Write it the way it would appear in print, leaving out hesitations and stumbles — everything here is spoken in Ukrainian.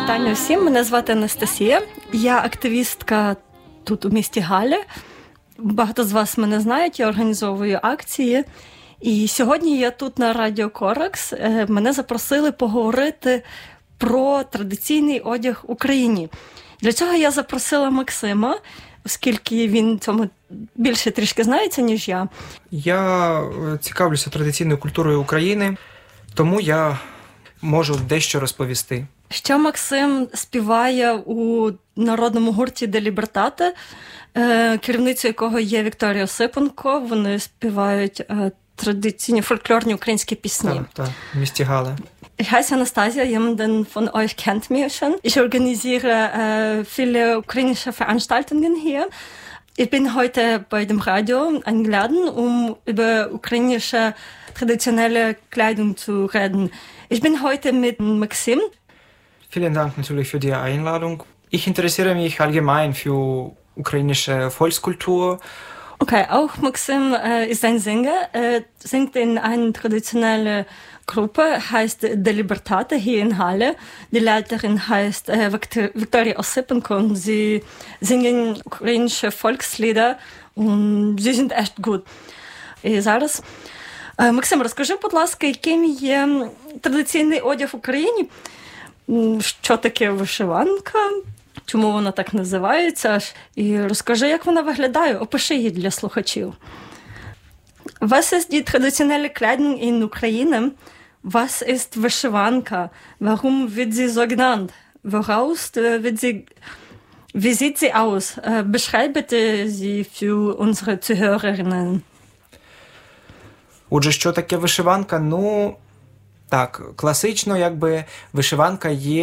Вітання всім, мене звати Анастасія, я активістка тут у місті Галлі. Багато з вас мене знають, я організовую акції. І сьогодні я тут на Радіо Коракс. Мене запросили поговорити про традиційний одяг в Україні. Для цього я запросила Максима, оскільки він цьому більше трішки знається, ніж я. Я цікавлюся традиційною культурою України, тому я можу дещо розповісти. Що Максим співає у народному гурті «Де Лібертате», керівницею якого є Вікторія Осипенко. Вони співають традиційні фольклорні українські пісні. Так, в місті Галле. Ich heiße Anastasia, jemanden von euch kennt mich schon. Ich organisiere viele ukrainische Veranstaltungen hier. Ich bin heute bei dem Radio eingeladen, um über ukrainische traditionelle Kleidung zu reden. Ich bin heute mit Maxim. Vielen Dank natürlich für die Einladung. Ich interessiere mich allgemein für ukrainische Volkskultur. Okay, auch Maxim ist ein Sänger. Er singt in einer traditionellen Gruppe, heißt De Libertate hier in Halle. Die Leiterin heißt Viktoria Osipенко und sie singen ukrainische Volkslieder und sie sind echt gut. І зараз, Максим, розкажи, будь ласка, яким є традиційний одяг в Україні? Що таке вишиванка? Чому вона так називається? І розкажи, як вона виглядає, опиши її для слухачів. Was ist die traditionelle Kleidung in Ukraine? Was ist Вишиванка? Warum wird sie so genannt? Woraus wird sie... Wie sieht sie aus? Beschreibe sie für unsere Zuhörerinnen. Отже, що таке вишиванка? Так, класично, вишиванка є